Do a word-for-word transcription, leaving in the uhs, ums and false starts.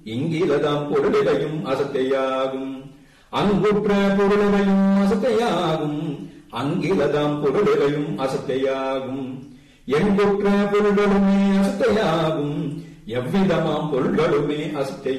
இங்கிலதாம் பொருளிலையும் அசத்தையாகும். அங்குற்ற பொருளிலையும் அசத்தையாகும். அங்கிலதாம் பொருளிலையும் அசத்தையாகும். எங்குற்ற பொருள்களுமே அசத்தையாகும். எவ்விதமாம் பொருள்களுமே அசத்தை